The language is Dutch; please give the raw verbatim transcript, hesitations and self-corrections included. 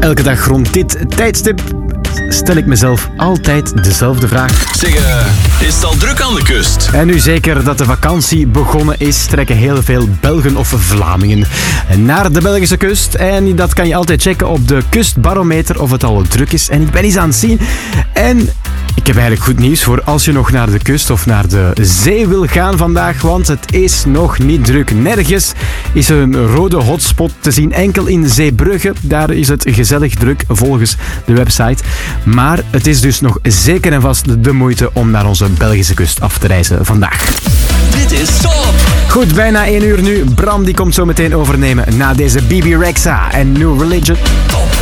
Elke dag rond dit tijdstip stel ik mezelf altijd dezelfde vraag. Zeg, uh, is het al druk aan de kust? En nu zeker dat de vakantie begonnen is, trekken heel veel Belgen of Vlamingen naar de Belgische kust. En dat kan je altijd checken op de kustbarometer of het al druk is. En ik ben eens aan het zien. En ik heb eigenlijk goed nieuws voor als je nog naar de kust of naar de zee wil gaan vandaag. Want het is nog niet druk. Nergens is er een rode hotspot te zien. Enkel in Zeebrugge. Daar is het gezellig druk volgens de website. Maar het is dus nog zeker en vast de moeite om naar onze Belgische kust af te reizen vandaag. Dit is Top! Goed, bijna één uur nu. Bram die komt zo meteen overnemen na deze B B Rexha en New Religion. Top!